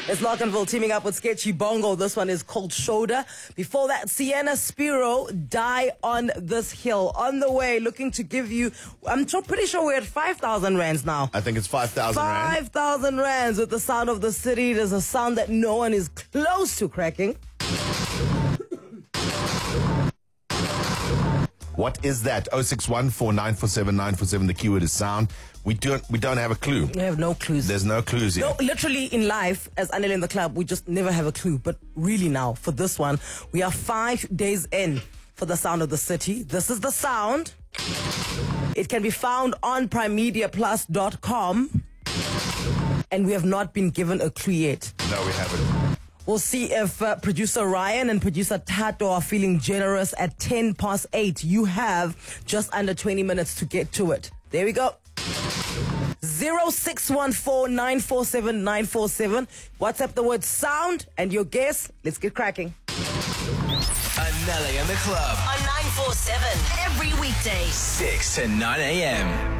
It's Lockenville teaming up with Sketchy Bongo. This one is called Shoulder. Before that, Sienna Spiro, Die on This Hill. On the way, looking to give you, pretty sure we're at 5,000 rands now. I think it's 5,000 rand. 5,000 rands with the sound of the city. There's a sound that no one is close to cracking. What is that? 0614947947. The keyword is sound. We don't have a clue. We have no clues. There's no clues here. No, literally in life, as Anil in the club, we just never have a clue. But really now, for this one, we are 5 days in for the sound of the city. This is the sound. It can be found on primemediaplus.com. And we have not been given a clue yet. No, we haven't. We'll see if producer Ryan and producer Tato are feeling generous at 8:10. You have just under 20 minutes to get to it. There we go. 0614947947. WhatsApp the word sound and your guess. Let's get cracking. Anele in the club On 947 every weekday. 6 to 9 a.m.